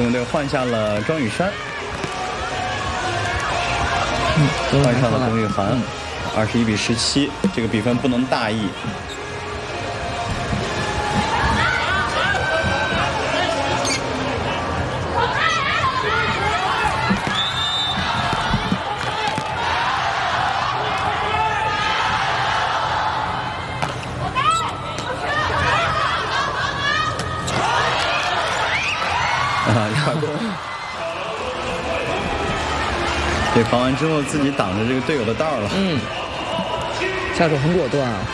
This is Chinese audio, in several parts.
中国队换下了庄宇珊，换上了董宇涵，21比17，这个比分不能大意。对，防完之后自己挡着这个队友的道了。 下手很果断啊。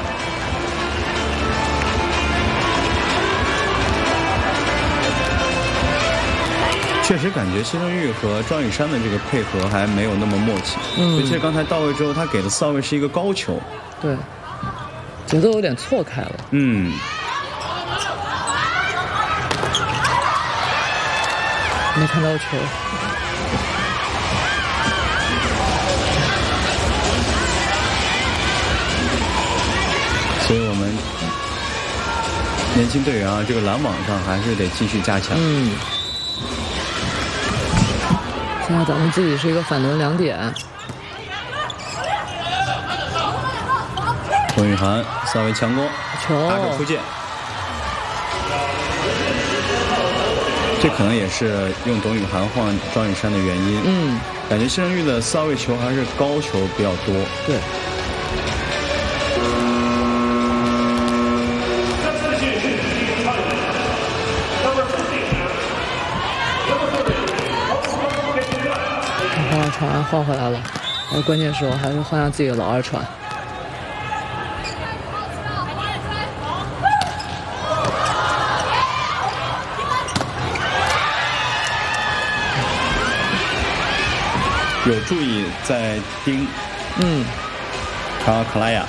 确实感觉谢正玉和庄宇珊的这个配合还没有那么默契。尤其是刚才到位之后，他给的扫位是一个高球。 对，节奏有点错开了。没看到球。 所以我们年轻队员啊，这个拦网上还是得继续加强。 现在咱们自己是一个反轮2点。 董宇涵扫位强攻，打手出界。这可能也是用董宇涵换庄宇珊的原因。感觉谢正玉的扫位球还是高球比较多。 对。传换回来了，而关键时候还是换下自己的老二传。 有注意在盯，查尔克拉亚。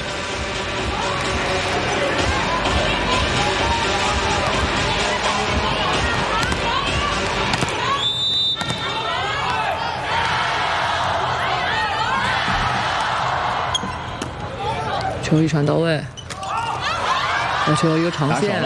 球一传到位，要求一个长线。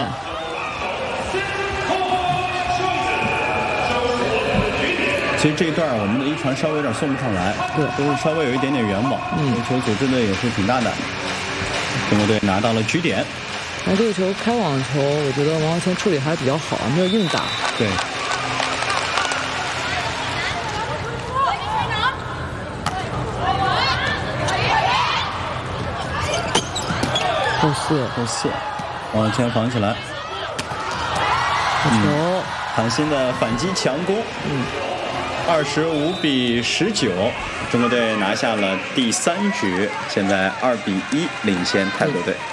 其实这一段我们的一传稍微有点送不上来， 对， 都是稍微有一点点远网。球组织的也是挺大胆，中国队拿到了局点。 那这个球开网球，我觉得王浩谦处理还是比较好，没有硬打。 对。后四，往前防起来。 球， 韩鑫的反击强攻。25比19，中国队拿下了第3局，现在2比1领先泰国队。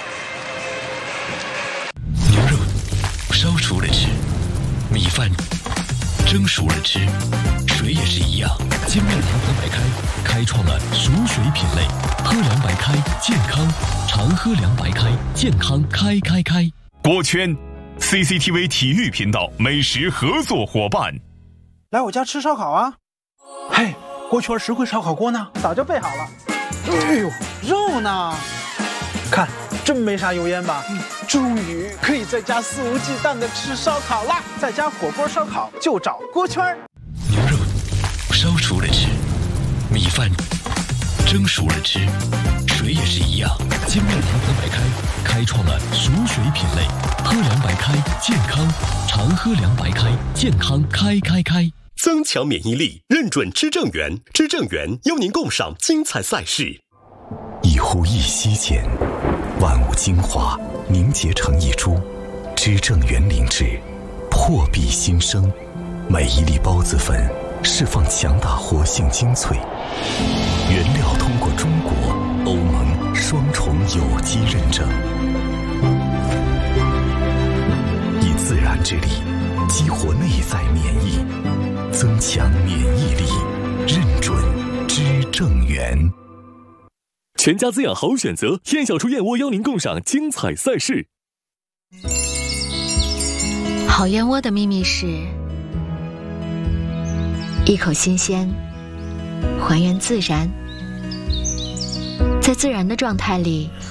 牛肉烧熟了吃，米饭蒸熟了吃，水也是一样。金麦堂和白开开创了熟水品类，喝凉白开健康，常喝凉白开健康开。 锅圈 CCTV 体育频道美食合作伙伴。 来我家吃烧烤啊！嘿，锅圈实惠烧烤锅呢？早就备好了。哎呦，肉呢？看，真没啥油烟吧？终于可以在家肆无忌惮的吃烧烤啦！在家火锅烧烤就找锅圈。 牛肉烧熟了吃，米饭蒸熟了吃，水也是一样。金麦堂和白开开创了熟水品类，喝凉白开健康，常喝凉白开健康开。 增强免疫力，认准知正源，知正源邀您共赏精彩赛事。 一呼一吸间，万物精华凝结成一株，知正源灵芝破壁新生，每一粒孢子粉释放强大活性精粹，原料通过中国、欧盟双重有机认证，以自然之力激活内在免疫，增强免疫力，认准知正源。 全家滋养好选择，燕小厨燕窝邀您共赏精彩赛事。 好燕窝的秘密是一口新鲜，还原自然，在自然的状态里